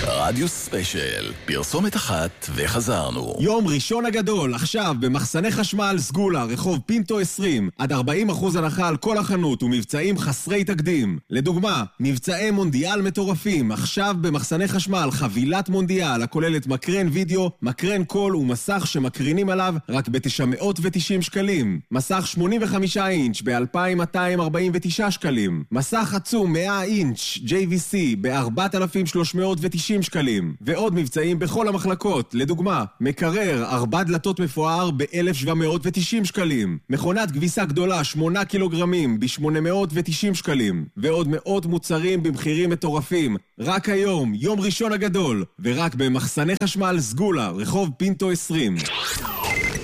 רדיו ספיישל, פרסומת אחת וחזרנו. יום ראשון הגדול, עכשיו במחסני חשמל סגולה, רחוב פינטו 20, עד 40% הנחה על כל החנות ומבצעים חסרי תקדים. לדוגמה, מבצעי מונדיאל מטורפים, עכשיו במחסני חשמל חבילת מונדיאל הכוללת מקרן וידאו, מקרן קול ומסך שמקרינים עליו רק ב-990 שקלים. מסך 85 אינץ' ב-2,249 שקלים. מסך עצום 100 אינץ' JVC ב-4,390 שקלים. ועוד מבצעים בכל המחלקות, לדוגמה, מקרר 4 דלתות מפואר ב-1,790 שקלים. מכונת כביסה גדולה 8 קילוגרמים ב-890 שקלים. ועוד מאות מוצרים במחירים מטורפים. רק היום, יום ראשון הגדול, ורק במחסני חשמל סגולה, רחוב פינטו 20.